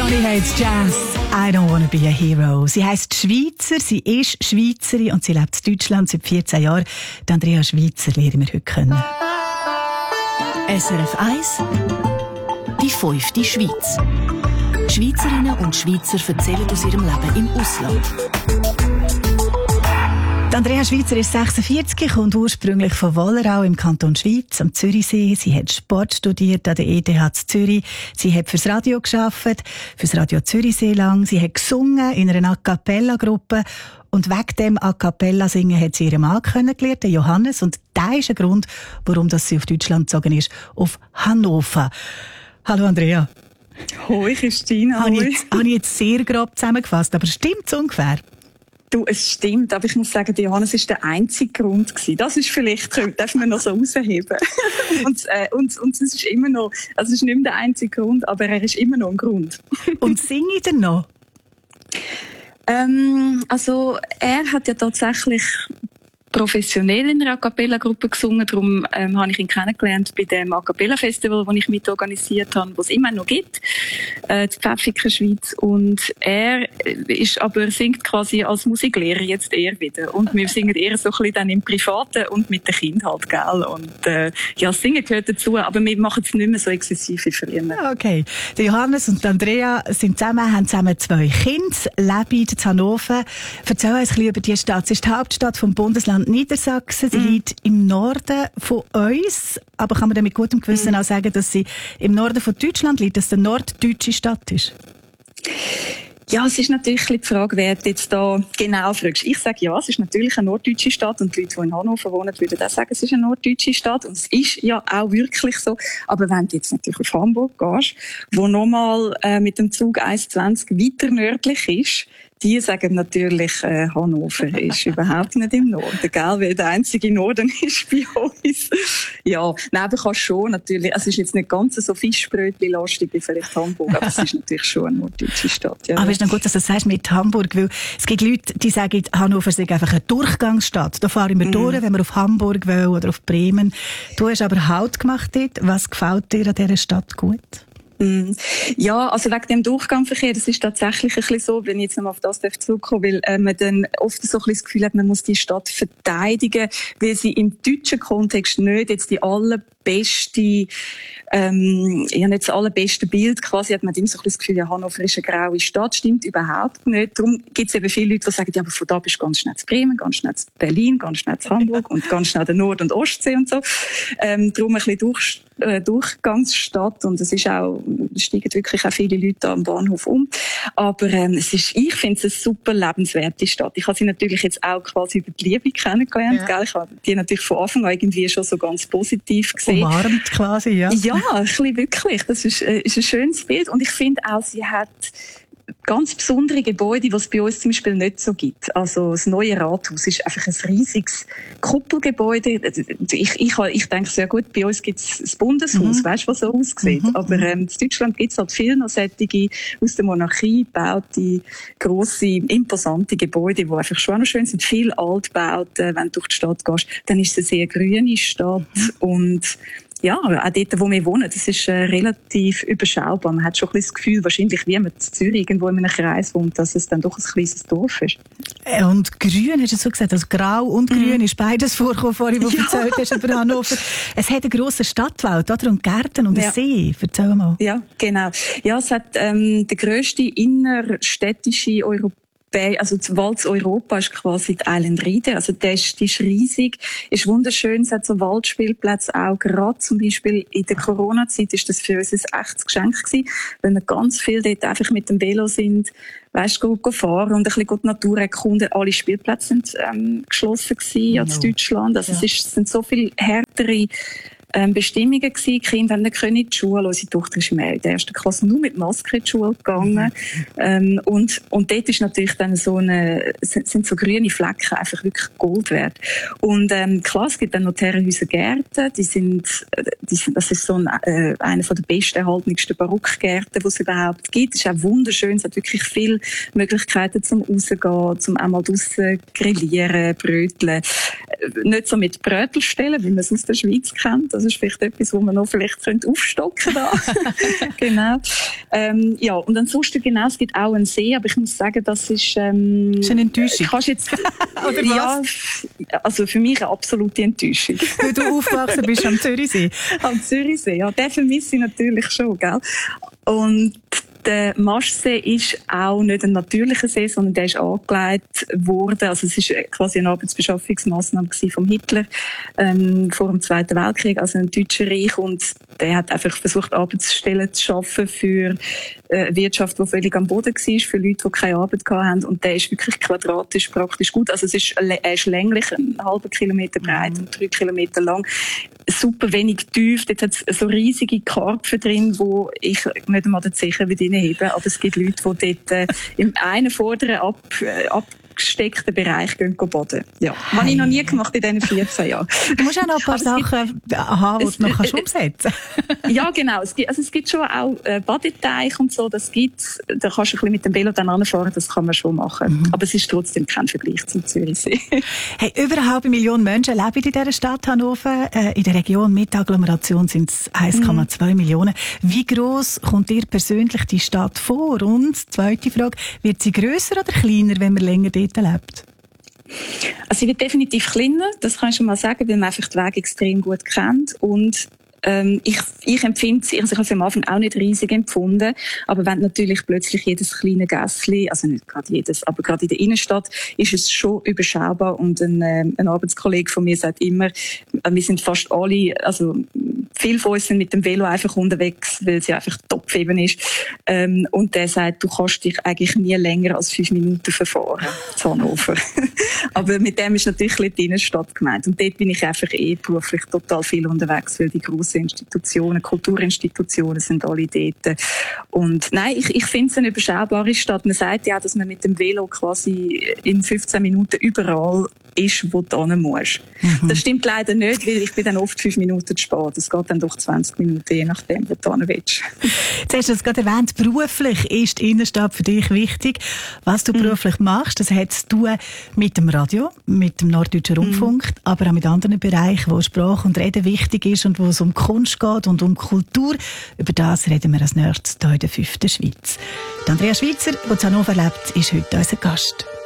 Johnny hates Jazz. I don't wanna be a hero. Sie heisst Schweizer, sie ist Schweizerin und sie lebt in Deutschland seit 14 Jahren. Die Andrea Schweizer lernen wir heute kennen. SRF 1 Die 5. Schweiz. Schweizerinnen und Schweizer erzählen aus ihrem Leben im Ausland. Die Andrea Schweizer ist 46, kommt ursprünglich von Wollerau im Kanton Schweiz am Zürichsee. Sie hat Sport studiert an der ETH Zürich. Sie hat fürs Radio gearbeitet, fürs Radio Zürichsee lang. Sie hat gesungen in einer A-Cappella-Gruppe. Und wegen dem A-Cappella-Singen hat sie ihren Mann kennengelernt, den Johannes. Und das ist ein Grund, warum sie auf Deutschland gezogen ist, auf Hannover. Hallo Andrea. Hoi Christina. Habe ich jetzt sehr grob zusammengefasst, aber stimmt es ungefähr? Du, es stimmt, aber ich muss sagen, der Johannes war der einzige Grund gewesen. Das ist vielleicht, darf man noch so rausheben. und es ist immer noch, also es ist nicht mehr der einzige Grund, aber er ist immer noch ein Grund. Und singe ich denn noch? Also, er hat ja tatsächlich professionell in einer A-Cappella-Gruppe gesungen. Darum habe ich ihn kennengelernt bei dem A-Cappella-Festival, das ich mitorganisiert habe, das es immer noch gibt, die Pfäffiker Schweiz. Und er singt quasi als Musiklehrer jetzt eher wieder. Und wir singen eher so ein bisschen dann im Privaten und mit den Kindern halt, gell? Und ja, das Singen gehört dazu, aber wir machen es nicht mehr so exzessiv wie früher. Okay. Der Johannes und Andrea haben zusammen 2 Kinder, leben in Hannover. Erzähl uns ein bisschen über die Stadt. Es ist die Hauptstadt vom Bundesland Niedersachsen. Sie liegt im Norden von uns. Aber kann man dann mit gutem Gewissen auch sagen, dass sie im Norden von Deutschland liegt, dass es eine norddeutsche Stadt ist? Ja, es ist natürlich die Frage, wer jetzt da genau fragst. Ich sage ja, es ist natürlich eine norddeutsche Stadt und die Leute, die in Hannover wohnen, würden auch sagen, es ist eine norddeutsche Stadt und es ist ja auch wirklich so. Aber wenn du jetzt natürlich auf Hamburg gehst, wo nochmal mit dem Zug 1,20 weiter nördlich ist, die sagen natürlich, Hannover ist überhaupt nicht im Norden, gell? Weil der einzige Norden ist bei uns. Ja, neben kannst schon natürlich, es ist jetzt nicht ganz so Fischbrötchen-lastig wie vielleicht Hamburg, aber es ist natürlich schon eine norddeutsche Stadt. Ja. Aber es ist noch gut, dass du das sagst mit Hamburg, weil es gibt Leute, die sagen, Hannover sei einfach eine Durchgangsstadt. Da fahren wir durch, wenn wir auf Hamburg wollen oder auf Bremen. Du hast aber Halt gemacht dort. Was gefällt dir an dieser Stadt gut? Ja, also wegen dem Durchgangsverkehr, das ist tatsächlich ein bisschen so, wenn ich jetzt noch auf das zurückkommen, weil man dann oft so ein bisschen das Gefühl hat, man muss die Stadt verteidigen, weil sie im deutschen Kontext nicht jetzt die allerbeste, nicht das allerbeste Bild quasi, hat man immer so ein bisschen das Gefühl, ja, Hannover ist eine graue Stadt, stimmt überhaupt nicht. Darum gibt es eben viele Leute, die sagen, ja, aber von da bist du ganz schnell zu Bremen, ganz schnell zu Berlin, ganz schnell zu Hamburg und ganz schnell der Nord- und Ostsee und so. Darum ein bisschen Durchgangsstadt und es steigen wirklich auch viele Leute am Bahnhof um. Aber ich finde es eine super lebenswerte Stadt. Ich habe sie natürlich jetzt auch quasi über die Liebe kennengelernt. Ja. Gell? Ich habe die natürlich von Anfang an irgendwie schon so ganz positiv gesehen. Umarmt quasi, ja. Ja, ein bisschen wirklich. Das ist ein schönes Bild. Und ich finde auch, sie hat ganz besondere Gebäude, die es bei uns zum Beispiel nicht so gibt. Also das neue Rathaus ist einfach ein riesiges Kuppelgebäude. Ich denke sehr gut, bei uns gibt es das Bundeshaus, weißt du, was so aussieht. Aber in Deutschland gibt es halt viele noch solche aus der Monarchie gebaute, grosse, imposante Gebäude, die einfach schon noch schön sind. Viel Altbauten, wenn du durch die Stadt gehst, dann ist es eine sehr grüne Stadt und ja, auch dort, wo wir wohnen, das ist relativ überschaubar. Man hat schon ein bisschen das Gefühl, wahrscheinlich wie man in Zürich irgendwo in einem Kreis wohnt, dass es dann doch ein kleines Dorf ist. Und grün, hast du so gesagt, also grau und grün ist beides vorgekommen, vorhin, wo du erzählt hast über Hannover. Es hat einen grossen Stadtwald, oder? Und Gärten und einen See. Erzähl mal. Ja, genau. Ja, es hat den grössten innerstädtischen also das Wald Europa ist quasi die Island Riede. Also die ist riesig, ist wunderschön. Es hat so Waldspielplätze auch. Gerade zum Beispiel in der Corona-Zeit ist das für uns ein echtes Geschenk gewesen, weil wir ganz viel dort einfach mit dem Velo sind, weißt du, fahren und ein bisschen die Natur erkunden. Alle Spielplätze sind geschlossen gewesen in Deutschland. Also es sind so viel härtere Bestimmungen gewesen. Die Kinder haben nicht in die Schule. Unsere Tochter ist in der ersten Klasse nur mit Maske in die Schule gegangen. Und dort ist natürlich dann sind so grüne Flecken einfach wirklich Gold wert. Und klar, es gibt dann noch die Herrenhäuser Gärten. Das ist so einer der besten erhaltensten Barockgärten, die es überhaupt gibt. Es ist auch wunderschön. Es hat wirklich viele Möglichkeiten zum Rausgehen, zum einmal draussen grillieren, bröteln. nicht so mit Brötelstellen, wie man es aus der Schweiz kennt. Das ist vielleicht etwas, wo man noch vielleicht aufstocken könnte. Genau. Ja, und ansonsten, genau, es gibt auch einen See, aber ich muss sagen, das ist eine Enttäuschung. Kannst jetzt, oder was? Ja, also für mich eine absolute Enttäuschung. Weil du aufgewachsen bist am Zürichsee. Am Zürichsee, ja, den vermisse ich natürlich schon, gell? Und der Maschsee ist auch nicht ein natürlicher See, sondern der ist angelegt worden. Also es ist quasi eine Arbeitsbeschaffungsmaßnahme vom Hitler vor dem Zweiten Weltkrieg, also im Deutschen Reich. Und der hat einfach versucht, Arbeitsstellen zu schaffen für Wirtschaft, die völlig am Boden war, für Leute, die keine Arbeit hatten. Und der ist wirklich quadratisch praktisch gut. Also er ist länglich, einen halben Kilometer breit und 3 Kilometer lang. Super wenig tief. Dort hat es so riesige Karpfen drin, wo ich nicht einmal den Zechen reinheben. Aber es gibt Leute, die dort im einen vorderen abgesteckten Bereich gehen baden. Ja. Habe ich noch nie gemacht in diesen 14 Jahren. Du musst auch noch ein paar Sachen haben, die du noch umsetzen kannst. Ja, genau. Es gibt schon auch Badeteich und so. Das gibt's. Da kannst du ein bisschen mit dem Velo dann anfahren. Das kann man schon machen. Aber es ist trotzdem kein Vergleich zum Zürichsee. Hey, über 500.000 Menschen leben in dieser Stadt Hannover. In der Region mit Agglomeration sind es 1,2 Millionen. Wie gross kommt dir persönlich die Stadt vor? Und zweite Frage, wird sie grösser oder kleiner, wenn man länger dort lebt? Also sie wird definitiv kleiner, das kann ich schon mal sagen, weil man einfach den Weg extrem gut kennt. Und ich empfinde sie, also ich habe sie am Anfang auch nicht riesig empfunden, aber wenn natürlich plötzlich jedes kleine Gässchen, also nicht gerade jedes, aber gerade in der Innenstadt, ist es schon überschaubar. Und ein Arbeitskollege von mir sagt immer, wir sind fast alle, also viele von uns sind mit dem Velo einfach unterwegs, weil sie einfach top eben ist. Und der sagt, du kannst dich eigentlich nie länger als 5 Minuten verfahren zu Hannover. Aber mit dem ist natürlich die Innenstadt gemeint. Und dort bin ich einfach beruflich total viel unterwegs, weil die grossen Institutionen, Kulturinstitutionen sind alle dort. Und nein, ich finde es eine überschaubare Stadt. Man sagt ja, dass man mit dem Velo quasi in 15 Minuten überall ist, wo du hin musst. Das stimmt leider nicht, weil ich bin dann oft 5 Minuten zu spät. Es geht dann doch 20 Minuten, je nachdem, wo du hin willst. Jetzt hast du es gerade erwähnt, beruflich ist die Innenstadt für dich wichtig. Was du beruflich machst, das hat zu tun mit dem Radio, mit dem Norddeutschen Rundfunk, aber auch mit anderen Bereichen, wo Sprache und Reden wichtig ist und wo es um Kunst geht und um Kultur. Über das reden wir als nächstes hier in der 5. Schweiz. Die Andrea Schweitzer, die in Hannover lebt, ist heute unser Gast.